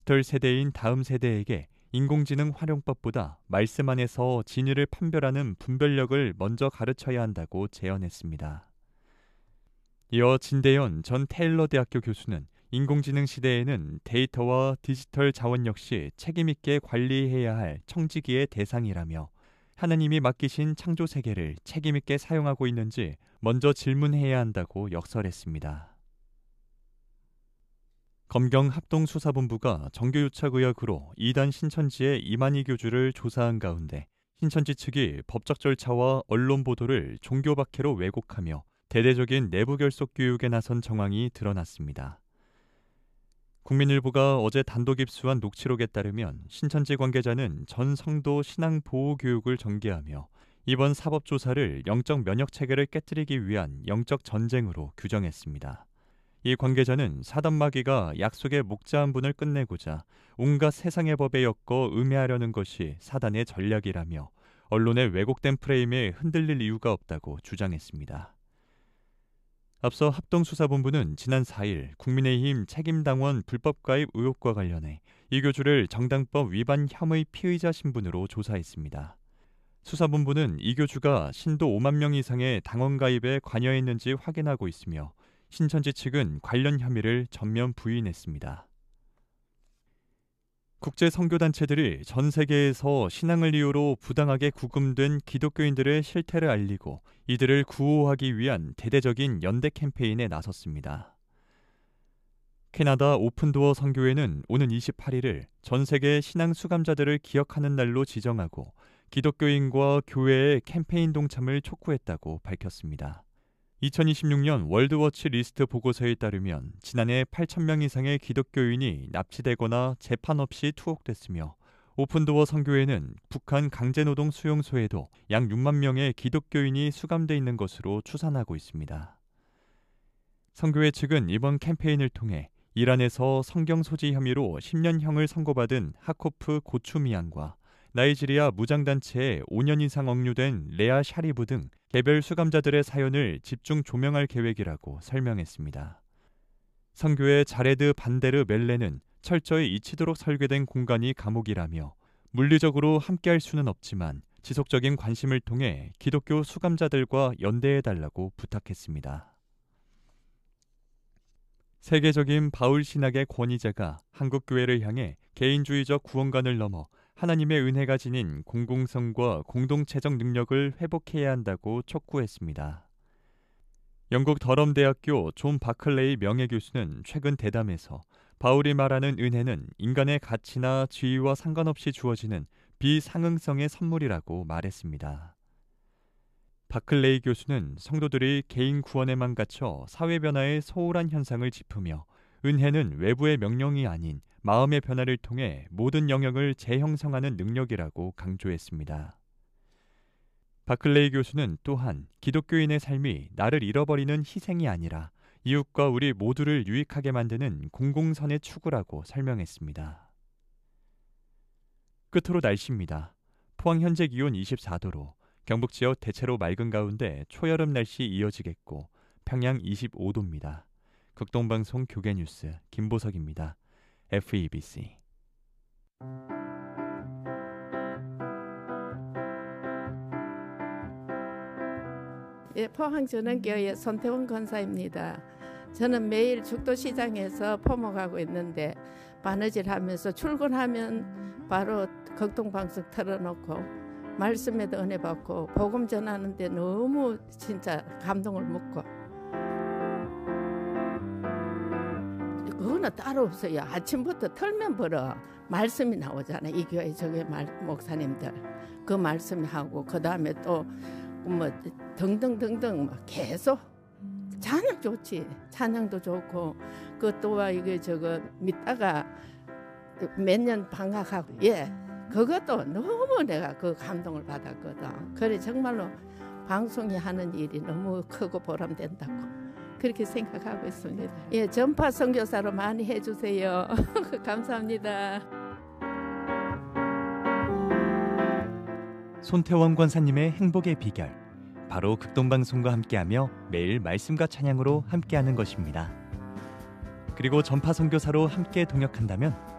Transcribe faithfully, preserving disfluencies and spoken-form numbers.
디지털 세대인 다음 세대에게 인공지능 활용법보다 말씀 안에서 진위를 판별하는 분별력을 먼저 가르쳐야 한다고 제언했습니다. 이어 진대현 전 테일러 대학교 교수는 인공지능 시대에는 데이터와 디지털 자원 역시 책임있게 관리해야 할 청지기의 대상이라며 하나님이 맡기신 창조 세계를 책임있게 사용하고 있는지 먼저 질문해야 한다고 역설했습니다. 검경 합동수사본부가 정교유착 의혹으로 이단 신천지의 이만희 교주를 조사한 가운데 신천지 측이 법적 절차와 언론 보도를 종교 박해로 왜곡하며 대대적인 내부 결속 교육에 나선 정황이 드러났습니다. 국민일보가 어제 단독 입수한 녹취록에 따르면 신천지 관계자는 전 성도 신앙 보호 교육을 전개하며 이번 사법조사를 영적 면역 체계를 깨뜨리기 위한 영적 전쟁으로 규정했습니다. 이 관계자는 사단 마귀가 약속의 목자한 분을 끝내고자 온갖 세상의 법에 엮어 음해하려는 것이 사단의 전략이라며 언론의 왜곡된 프레임에 흔들릴 이유가 없다고 주장했습니다. 앞서 합동수사본부는 지난 사 일 국민의힘 책임당원 불법가입 의혹과 관련해 이 교주를 정당법 위반 혐의 피의자 신분으로 조사했습니다. 수사본부는 이 교주가 신도 오만 명 이상의 당원 가입에 관여했는지 확인하고 있으며 신천지 측은 관련 혐의를 전면 부인했습니다. 국제 선교단체들이 전 세계에서 신앙을 이유로 부당하게 구금된 기독교인들의 실태를 알리고 이들을 구호하기 위한 대대적인 연대 캠페인에 나섰습니다. 캐나다 오픈도어 선교회는 오는 이십팔 일을 전 세계 신앙 수감자들을 기억하는 날로 지정하고 기독교인과 교회의 캠페인 동참을 촉구했다고 밝혔습니다. 이천이십육 년 월드워치 리스트 보고서에 따르면 지난해 팔천 명 이상의 기독교인이 납치되거나 재판 없이 투옥됐으며 오픈도어 선교회는 북한 강제노동 수용소에도 약 육만 명의 기독교인이 수감돼 있는 것으로 추산하고 있습니다. 선교회 측은 이번 캠페인을 통해 이란에서 성경 소지 혐의로 십 년형을 선고받은 하코프 고추미안과 나이지리아 무장단체에 오 년 이상 억류된 레아 샤리브 등 개별 수감자들의 사연을 집중 조명할 계획이라고 설명했습니다. 선교의 자레드 반데르 멜레는 철저히 잊히도록 설계된 공간이 감옥이라며 물리적으로 함께할 수는 없지만 지속적인 관심을 통해 기독교 수감자들과 연대해달라고 부탁했습니다. 세계적인 바울 신학의 권위자가 한국교회를 향해 개인주의적 구원관을 넘어 하나님의 은혜가 지닌 공공성과 공동체적 능력을 회복해야 한다고 촉구했습니다. 영국 더럼대학교 존 바클레이 명예교수는 최근 대담에서 바울이 말하는 은혜는 인간의 가치나 지위와 상관없이 주어지는 비상응성의 선물이라고 말했습니다. 바클레이 교수는 성도들이 개인 구원에만 갇혀 사회 변화의 소홀한 현상을 짚으며 은혜는 외부의 명령이 아닌 마음의 변화를 통해 모든 영역을 재형성하는 능력이라고 강조했습니다. 바클레이 교수는 또한 기독교인의 삶이 나를 잃어버리는 희생이 아니라 이웃과 우리 모두를 유익하게 만드는 공공선의 추구라고 설명했습니다. 끝으로 날씨입니다. 포항 현재 기온 이십사 도로 경북 지역 대체로 맑은 가운데 초여름 날씨 이어지겠고 평양 이십오 도입니다. 극동방송 교계뉴스 김보석입니다. 에프이비씨. 예, 포항 전원교회 손태원 권사입니다. 저는 매일 죽도시장에서 포목하고 있는데 바느질하면서 출근하면 바로 극동방송 틀어놓고 말씀에도 은혜 받고 복음 전하는데 너무 진짜 감동을 먹고 그거는 따로 없어요. 아침부터 틀면 벌어 말씀이 나오잖아요. 이 교회 저교회 목사님들 그 말씀이 하고 그 다음에 또 뭐 등등등등 막 계속 찬양 좋지. 찬양도 좋고 그 또한 이게 저거 믿다가 몇 년 방학하고 예 그것도 너무 내가 그 감동을 받았거든. 그래 정말로 방송이 하는 일이 너무 크고 보람된다고 그렇게 생각하고 있습니다. 예, 전파 선교사로 많이 해주세요. 감사합니다. 손태원 권사님의 행복의 비결, 바로 극동방송과 함께하며 매일 말씀과 찬양으로 함께하는 것입니다. 그리고 전파 선교사로 함께 동역한다면